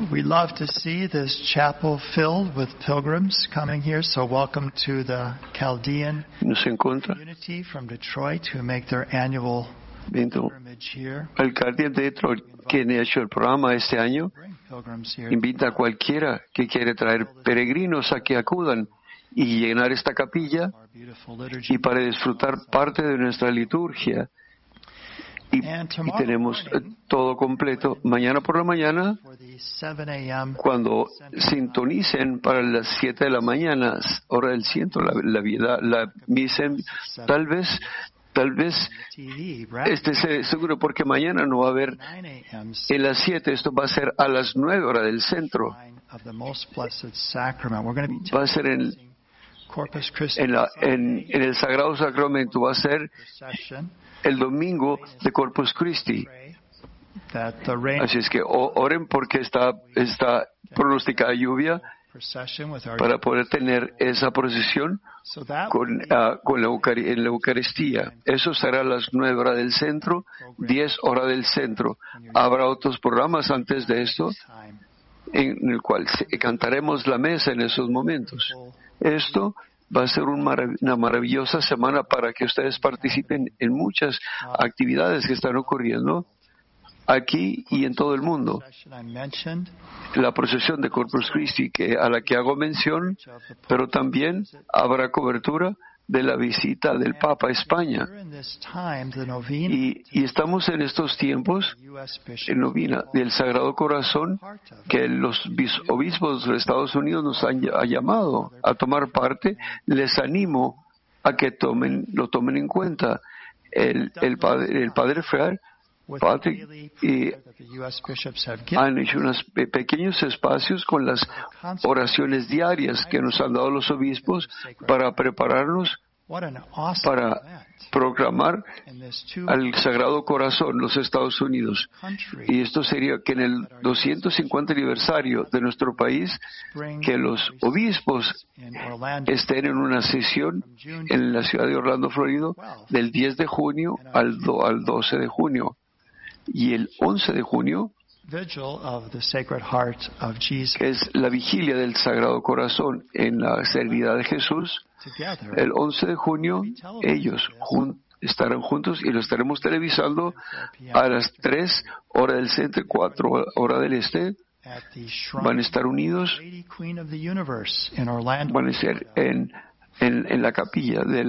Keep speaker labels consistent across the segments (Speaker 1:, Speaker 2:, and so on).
Speaker 1: We love to see this chapel filled with pilgrims coming here. So welcome to the Chaldean community from Detroit who make their annual pilgrimage here.
Speaker 2: El Chaldean de Detroit, quien ha hecho el programa este año, invita a cualquiera que quiere traer peregrinos a que acudan y llenar esta capilla y para disfrutar parte de nuestra liturgia. Y tenemos todo completo. Mañana por la mañana, cuando sintonicen para las 7 de la mañana, hora del centro, la misa, tal vez seguro, porque mañana no va a haber en las 7, esto va a ser a las 9 hora del centro. Va a ser en el Sagrado Sacramento, va a ser el domingo de Corpus Christi. Así es que oren porque está pronosticada lluvia para poder tener esa procesión en la Eucaristía. Eso será a las 9 horas del centro, 10 horas del centro. Habrá otros programas antes de esto en el cual cantaremos la mesa en esos momentos. Esto va a ser una maravillosa semana para que ustedes participen en muchas actividades que están ocurriendo aquí y en todo el mundo. La procesión de Corpus Christi, a la que hago mención, pero también habrá cobertura de la visita del Papa a España. Y estamos en estos tiempos en novena del Sagrado Corazón que los obispos de Estados Unidos nos han llamado a tomar parte. Les animo a que lo tomen en cuenta. El padre Frear y han hecho unos pequeños espacios con las oraciones diarias que nos han dado los obispos para prepararnos para proclamar al Sagrado Corazón los Estados Unidos. Y esto sería que en el 250 aniversario de nuestro país, que los obispos estén en una sesión en la ciudad de Orlando, Florida, del 10 de junio al 12 de junio. Y el 11 de junio, que es la vigilia del Sagrado Corazón en la serenidad de Jesús, el 11 de junio ellos estarán juntos y lo estaremos televisando a las 3 horas del centro, 4 horas del este. Van a estar unidos, van a ser en la capilla de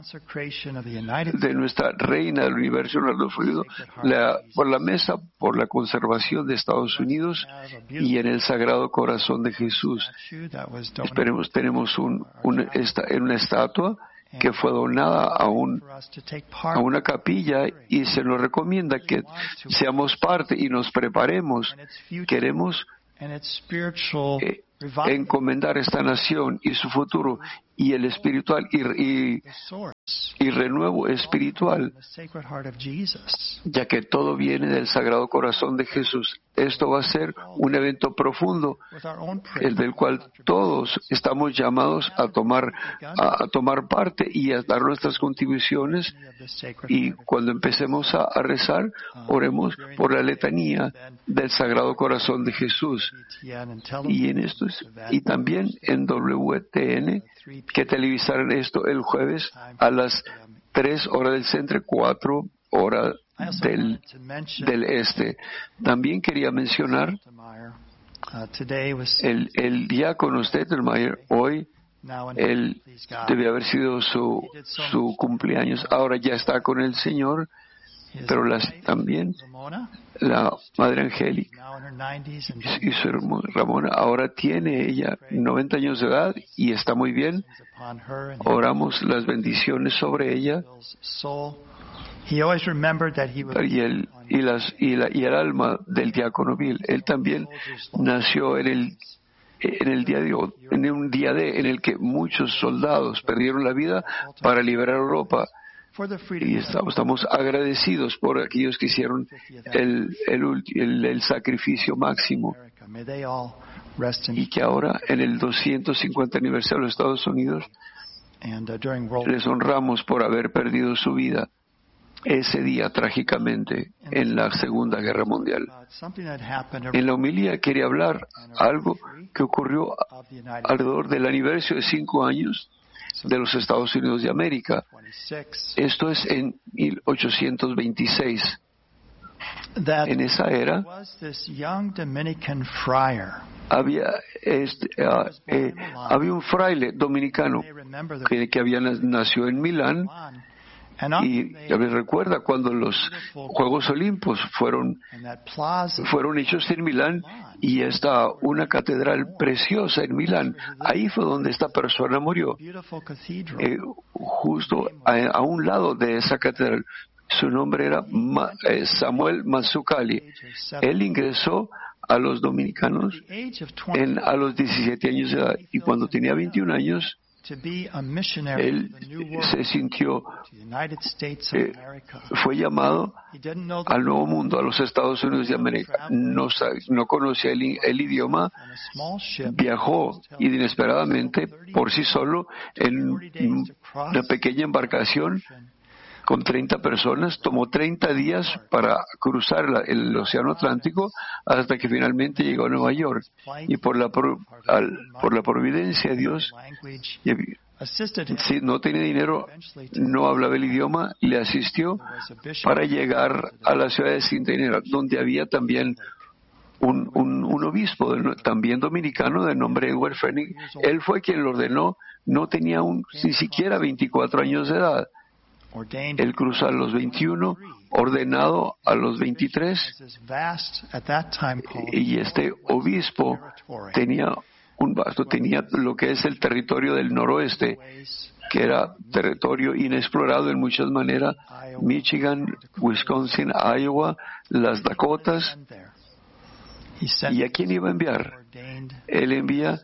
Speaker 2: nuestra Reina del Universo, por la mesa, por la conservación de Estados Unidos y en el Sagrado Corazón de Jesús. Tenemos una estatua que fue donada a una capilla y se nos recomienda que seamos parte y nos preparemos. Queremos encomendar esta nación y su futuro y el espiritual y renuevo espiritual, ya que todo viene del Sagrado Corazón de Jesús. Esto va a ser un evento profundo, el del cual todos estamos llamados a tomar parte y a dar nuestras contribuciones. Y cuando empecemos a rezar, oremos por la letanía del Sagrado Corazón de Jesús. Y también en WTN, que televisarán esto el jueves a las 3 horas del centro, 4 horas del este. También quería mencionar el diácono Stettermeyer. Hoy él debe haber sido su cumpleaños. Ahora ya está con el Señor, pero también la Madre Angélica y su hermana Ramona, ahora tiene ella 90 años de edad y está muy bien. Oramos las bendiciones sobre ella y el alma del diácono Bill. Él también nació en un día en el que muchos soldados perdieron la vida para liberar Europa. Y estamos agradecidos por aquellos que hicieron el sacrificio máximo. Y que ahora, en el 250 aniversario de los Estados Unidos, les honramos por haber perdido su vida. ese día trágicamente en la Segunda Guerra Mundial. En la homilía quería hablar algo que ocurrió alrededor del aniversario de 5 años de los Estados Unidos de América. Esto es en 1826. En esa era había un fraile dominicano que había nacido en Milán. Y recuerda cuando los Juegos Olímpicos fueron hechos en Milán, y está una catedral preciosa en Milán. Ahí fue donde esta persona murió, justo a un lado de esa catedral. Su nombre era Samuel Mazzucchelli. Él ingresó a los dominicanos a los 17 años de edad, y cuando tenía 21 años, él se sintió, fue llamado al Nuevo Mundo, a los Estados Unidos de América. No conocía el idioma, viajó inesperadamente por sí solo en una pequeña embarcación con 30 personas. Tomó 30 días para cruzar el Océano Atlántico hasta que finalmente llegó a Nueva York. Y por la providencia de Dios, si no tenía dinero, no hablaba el idioma, le asistió para llegar a la ciudad de Centinela, donde había también un obispo, también dominicano, de nombre Edward Fenwick. Él fue quien lo ordenó. No tenía ni siquiera 24 años de edad. Él cruzó a los 21, ordenado a los 23, y este obispo tenía tenía lo que es el territorio del noroeste, que era territorio inexplorado en muchas maneras: Michigan, Wisconsin, Iowa, las Dakotas. ¿Y a quién iba a enviar? Él envía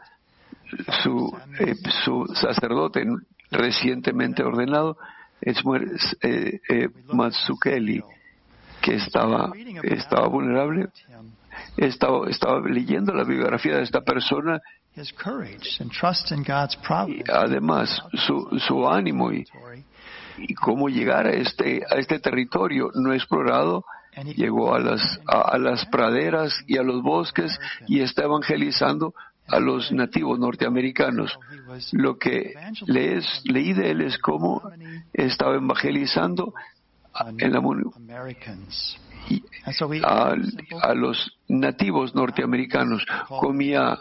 Speaker 2: su sacerdote recientemente ordenado, Mazzucchelli, que estaba vulnerable. Estaba leyendo la biografía de esta persona, y además su ánimo y cómo llegar a este territorio no explorado. Llegó a las praderas y a los bosques y está evangelizando a los nativos norteamericanos. Lo que leí de él es cómo estaba evangelizando a los nativos norteamerinos. Comía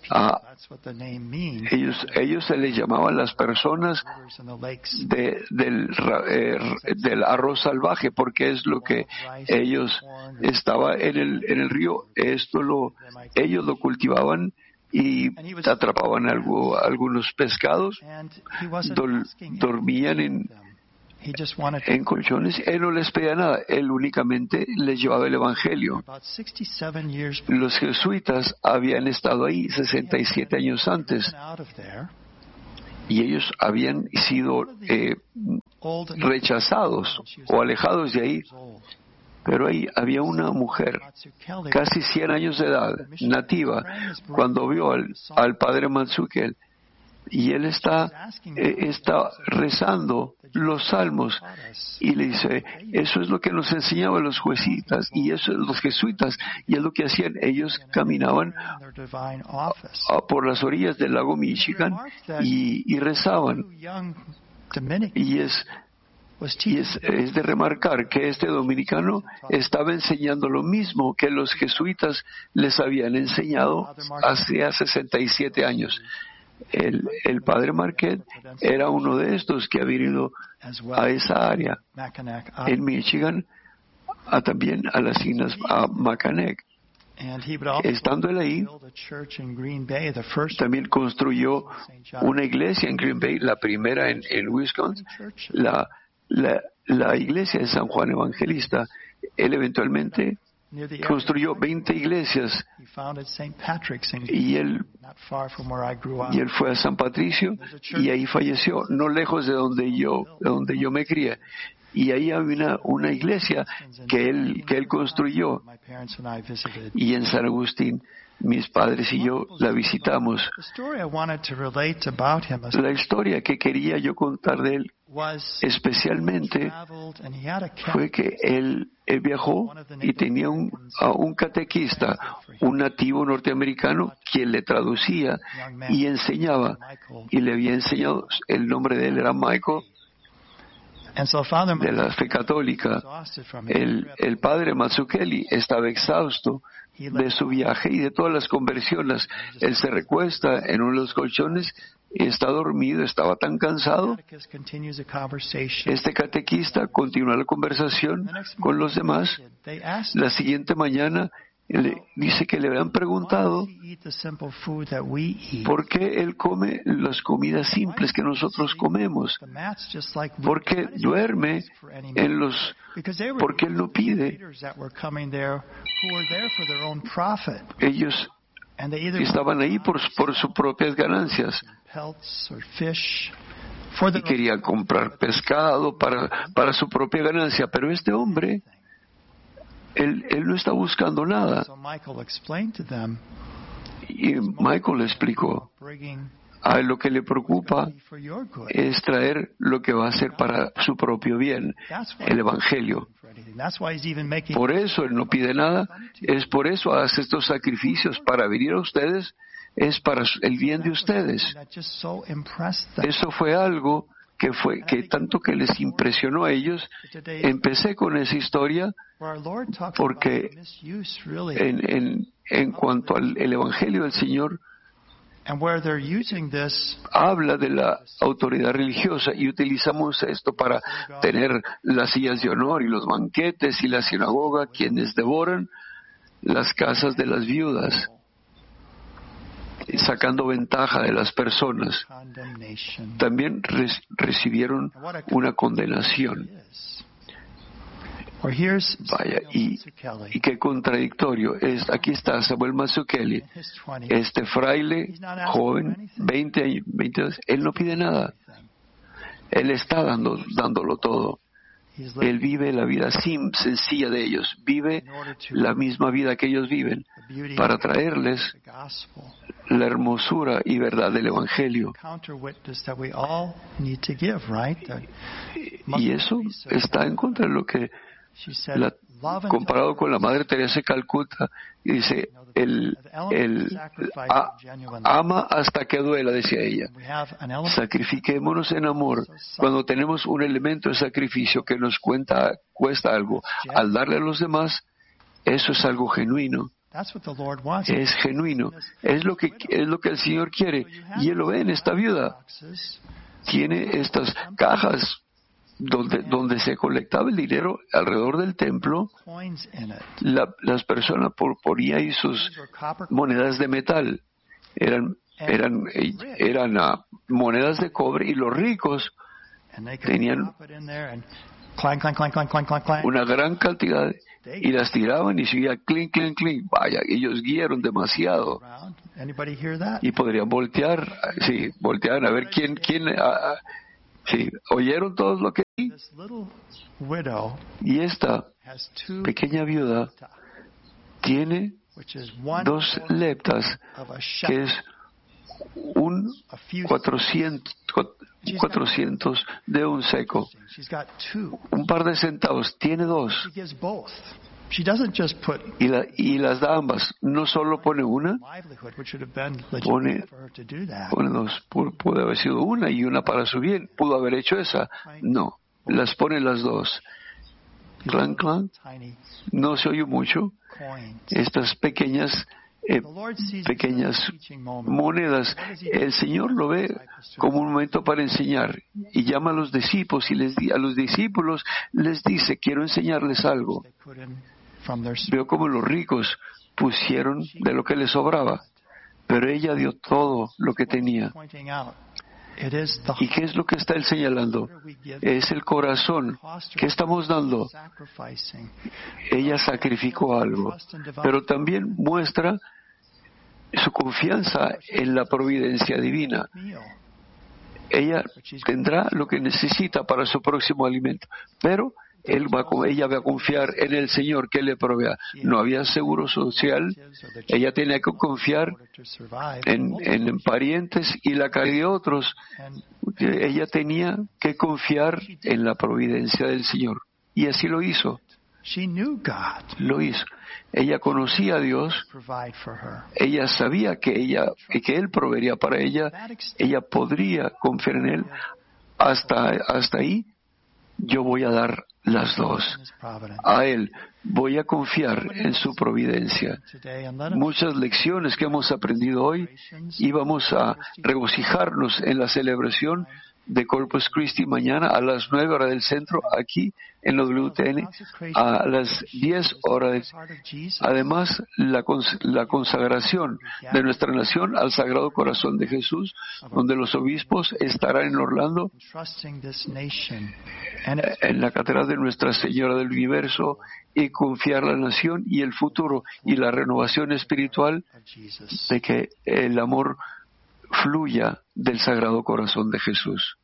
Speaker 2: ellos se les llamaban las personas del arroz salvaje, porque es lo que ellos estaba en el río. Ellos lo cultivaban y atrapaban algunos pescados, dormían en colchones. Él no les pedía nada, él únicamente les llevaba el Evangelio. Los jesuitas habían estado ahí 67 años antes, y ellos habían sido rechazados o alejados de ahí. Pero ahí había una mujer, casi 100 años de edad, nativa, cuando vio al padre Mazzucchelli, y él está rezando los salmos, y le dice: eso es lo que nos enseñaban los jesuitas, y eso los jesuitas, y es lo que hacían. Ellos caminaban por las orillas del lago Michigan y rezaban. Y es de remarcar que este dominicano estaba enseñando lo mismo que los jesuitas les habían enseñado hace 67 años. El padre Marquette era uno de estos que había ido a esa área en Michigan, también a las islas Mackinac. Estando él ahí, también construyó una iglesia en Green Bay, la primera en Wisconsin, la iglesia de San Juan Evangelista. Él eventualmente construyó 20 iglesias, y él fue a San Patricio, y ahí falleció, no lejos de donde yo me crié. y ahí había una iglesia que él construyó, y en San Agustín mis padres y yo la visitamos. La historia que quería yo contar de él especialmente fue que él viajó y tenía a un catequista, un nativo norteamericano, quien le traducía y enseñaba, y le había enseñado, el nombre de él era Michael, de la fe católica. El padre Mazzucchelli estaba exhausto de su viaje y de todas las conversiones. Él se recuesta en uno de los colchones y está dormido, estaba tan cansado. Este catequista continúa la conversación con los demás. La siguiente mañana dice que le habían preguntado por qué él come las comidas simples que nosotros comemos, por qué duerme por qué él no pide. Ellos estaban ahí por sus propias ganancias y querían comprar pescado para su propia ganancia, pero este hombre, él no está buscando nada. Y Michael le explicó, a él lo que le preocupa es traer lo que va a ser para su propio bien, el Evangelio. Por eso él no pide nada, es por eso hace estos sacrificios para venir a ustedes, es para el bien de ustedes. Eso fue algo que tanto que les impresionó a ellos. Empecé con esa historia porque en cuanto al Evangelio del Señor, habla de la autoridad religiosa y utilizamos esto para tener las sillas de honor y los banquetes y la sinagoga, quienes devoran las casas de las viudas, sacando ventaja de las personas. También recibieron una condenación. Vaya, y qué contradictorio. Aquí está Samuel Mazzucchelli, este fraile joven, 20 años, él no pide nada. Él está dándolo todo. Él vive la vida sencilla de ellos, vive la misma vida que ellos viven, para traerles la hermosura y verdad del Evangelio. Y eso está en contra de lo que, comparado con la Madre Teresa de Calcuta, y dice, ama hasta que duela, decía ella. Sacrifiquémonos en amor. Cuando tenemos un elemento de sacrificio que nos cuesta algo, al darle a los demás, eso es algo genuino. Es genuino. Es lo que el Señor quiere. Y Él lo ve en esta viuda. Tiene estas cajas donde se colectaba el dinero alrededor del templo. Las personas ponían ahí sus monedas de metal. Eran monedas de cobre, y los ricos tenían una gran cantidad y las tiraban y seguía clink, clink, clink. Vaya, ellos guiaron demasiado. Y podrían voltear, sí, volteaban a ver quién sí, oyeron todos lo que di. Y esta pequeña viuda tiene 2 leptas, que es un 400 de un seco. Un par de centavos, tiene 2. Y las da ambas. No solo pone una, pone 2. Puede haber sido una y una para su bien. Pudo haber hecho esa. No, las pone las 2. Clan, clan. No se oye mucho. Estas pequeñas monedas. El Señor lo ve como un momento para enseñar, y llama a los discípulos y a los discípulos les dice, quiero enseñarles algo. Veo como los ricos pusieron de lo que les sobraba, pero ella dio todo lo que tenía. ¿Y qué es lo que está él señalando? Es el corazón. ¿Qué estamos dando? Ella sacrificó algo, pero también muestra su confianza en la providencia divina. ella tendrá lo que necesita para su próximo alimento, pero ella va a confiar en el Señor que le provea. No había seguro social, ella tenía que confiar en parientes y la caridad de otros. Ella tenía que confiar en la providencia del Señor. Y así lo hizo. Lo hizo. Ella conocía a Dios. Ella sabía que Él proveería para ella. Ella podría confiar en Él. Hasta ahí, yo voy a dar las dos. A Él voy a confiar en su providencia. Muchas lecciones que hemos aprendido hoy, y vamos a regocijarnos en la celebración de Corpus Christi mañana a las 9 horas del centro, aquí en la WTN, a las 10 horas. Además, la consagración de nuestra nación al Sagrado Corazón de Jesús, donde los obispos estarán en Orlando, en la Catedral de Nuestra Señora del Universo, y confiar la nación y el futuro y la renovación espiritual de que el amor fluya del Sagrado Corazón de Jesús.